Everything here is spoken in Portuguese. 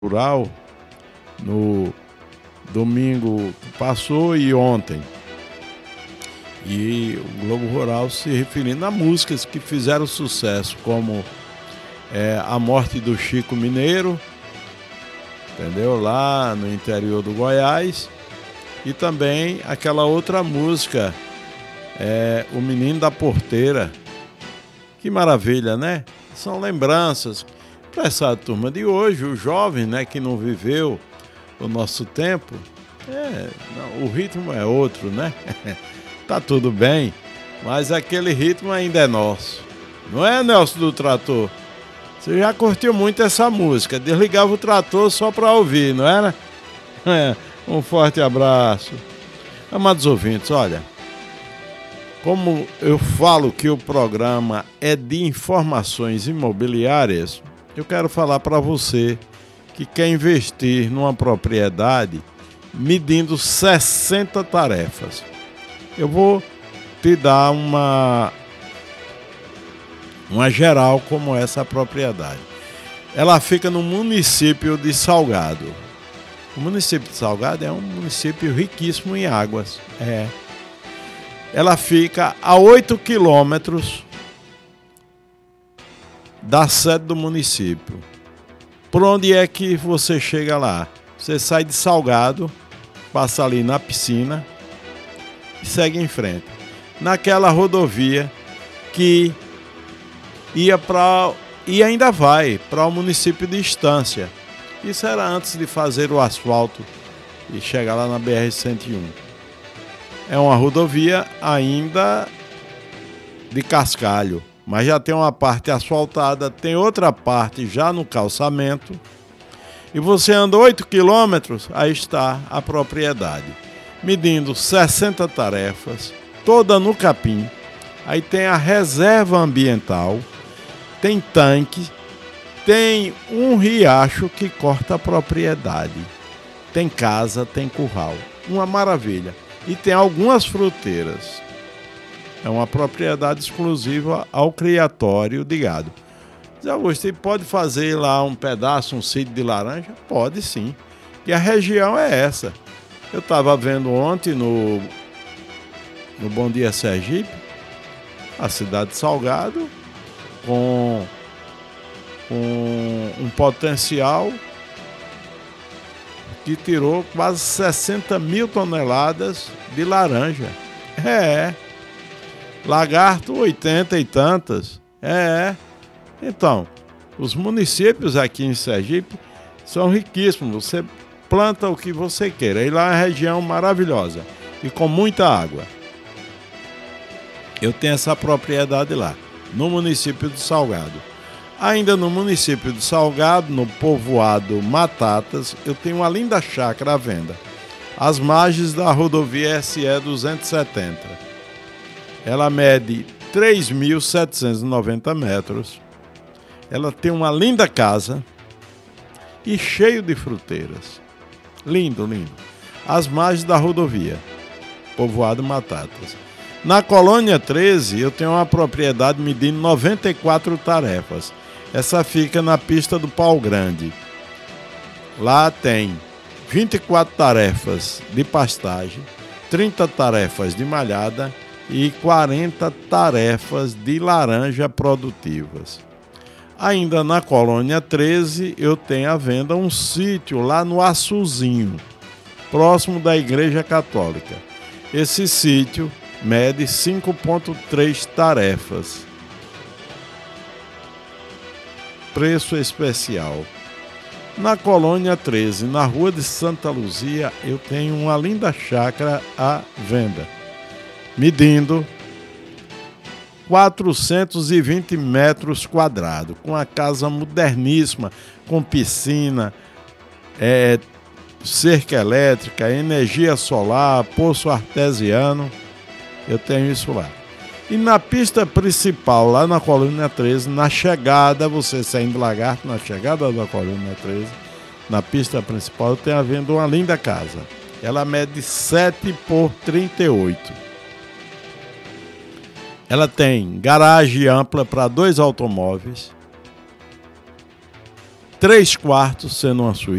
Rural no domingo que passou e ontem. E o Globo Rural se referindo a músicas que fizeram sucesso, como A Morte do Chico Mineiro, entendeu? Lá no interior do Goiás. E também aquela outra música, O Menino da Porteira. Que maravilha, né? São lembranças para essa turma de hoje, o jovem, né, que não viveu o nosso tempo. O ritmo é outro, né? Tá tudo bem, mas aquele ritmo ainda é nosso. Não é, Nelson do Trator? Você já curtiu muito essa música, desligava o trator só para ouvir, não era? Um forte abraço. Amados ouvintes, olha, como eu falo que o programa é de informações imobiliárias, eu quero falar para você que quer investir numa propriedade medindo 60 tarefas. Eu vou te dar uma geral como essa propriedade. Ela fica no município de Salgado. O município de Salgado é um município riquíssimo em águas. Ela fica a 8 quilômetros da sede do município. Por onde é que você chega lá? Você sai de Salgado, passa ali na piscina e segue em frente. Naquela rodovia que ia e ainda vai para o município de Estância. Isso era antes de fazer o asfalto e chegar lá na BR-101. É uma rodovia ainda de cascalho, mas já tem uma parte asfaltada, tem outra parte já no calçamento. E você anda 8 quilômetros, aí está a propriedade, medindo 60 tarefas, toda no capim. Aí tem a reserva ambiental, tem tanque, tem um riacho que corta a propriedade, tem casa, tem curral, uma maravilha. E tem algumas fruteiras. É uma propriedade exclusiva ao criatório de gado. Zé Augusto, e pode fazer lá um pedaço, um sítio de laranja? Pode sim. E a região é essa. Eu estava vendo ontem no Bom Dia Sergipe, a cidade de Salgado, com um potencial que tirou quase 60 mil toneladas de laranja. Lagarto 80 e tantas. Então, os municípios aqui em Sergipe são riquíssimos. Você planta o que você queira. E lá é uma região maravilhosa e com muita água. Eu tenho essa propriedade lá, no município de Salgado. Ainda no município de Salgado, no povoado Matatas, eu tenho uma linda chácara à venda, às margens da rodovia SE 270. Ela mede 3.790 metros. Ela tem uma linda casa e cheio de fruteiras. Lindo, lindo. Às margens da rodovia, povoado Matatas. Na Colônia 13, eu tenho uma propriedade medindo 94 tarefas. Essa fica na pista do Pau Grande. Lá tem 24 tarefas de pastagem, 30 tarefas de malhada e 40 tarefas de laranja produtivas. Ainda na Colônia 13, eu tenho à venda um sítio lá no Açuzinho, próximo da Igreja Católica. Esse sítio mede 5,3 tarefas. Preço especial. Na Colônia 13, na Rua de Santa Luzia, eu tenho uma linda chácara à venda, medindo 420 metros quadrados, com a casa moderníssima, com piscina, cerca elétrica, energia solar, poço artesiano. Eu tenho isso lá. E na pista principal, lá na Colônia 13, na chegada, você saindo do Lagarto, na chegada da Colônia 13, na pista principal, eu tenho à venda uma linda casa. Ela mede 7 por 38. Ela tem garagem ampla para 2 automóveis. 3 quartos, sendo uma suíte.